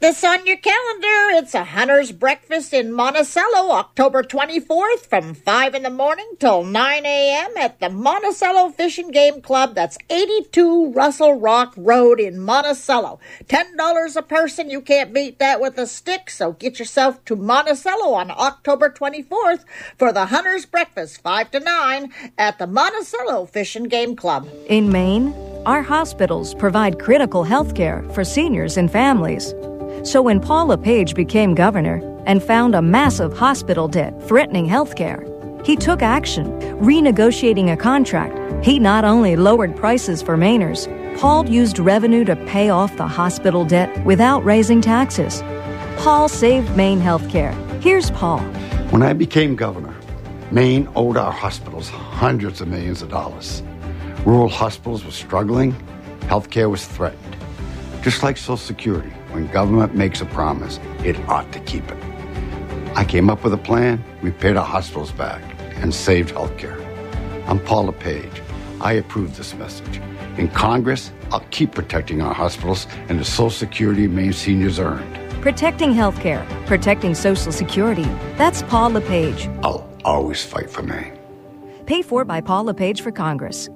this on your calendar. It's a hunter's breakfast in Monticello, October 24th from 5 in the morning till 9 a.m. at the Monticello Fish and Game Club. That's 82 Russell Rock Road in Monticello. $10 a person. You can't beat that with a stick, so get yourself to Monticello on October 24th for the hunter's breakfast, 5 to 9 at the Monticello Fish and Game Club. In Maine, our hospitals provide critical health care for seniors and families. So when Paul LePage became governor and found a massive hospital debt threatening health care, he took action, renegotiating a contract. He not only lowered prices for Mainers, Paul used revenue to pay off the hospital debt without raising taxes. Paul saved Maine health care. Here's Paul. When I became governor, Maine owed our hospitals hundreds of millions of dollars. Rural hospitals were struggling. Healthcare was threatened. Just like Social Security, when government makes a promise, it ought to keep it. I came up with a plan. We paid our hospitals back and saved healthcare. I'm Paul LePage. I approve this message. In Congress, I'll keep protecting our hospitals and the Social Security Maine seniors earned. Protecting healthcare, protecting Social Security. That's Paul LePage. I'll always fight for Maine. Paid for by Paul LePage for Congress.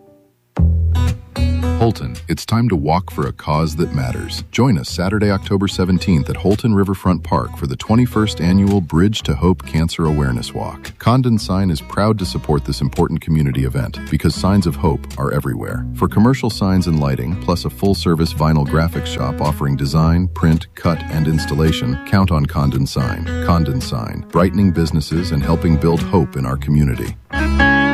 Holton, it's time to walk for a cause that matters. Join us Saturday, October 17th at Holton Riverfront Park for the 21st Annual Bridge to Hope Cancer Awareness Walk. Condon Sign is proud to support this important community event because signs of hope are everywhere. For commercial signs and lighting, plus a full-service vinyl graphics shop offering design, print, cut, and installation, count on Condon Sign. Condon Sign, brightening businesses and helping build hope in our community.